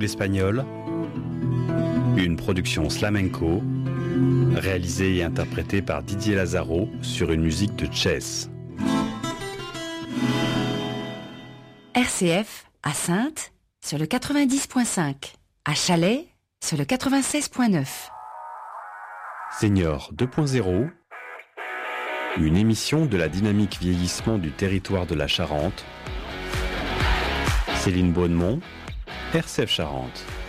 l'espagnol, une production Slamenco, réalisée et interprétée par Didier Lazaro sur une musique de Chess. RCF à Saintes sur le 90.5, à Chalais sur le 96.9. Senior 2.0, une émission de la dynamique vieillissement du territoire de la Charente. Céline Beaunemont, RCF Charente.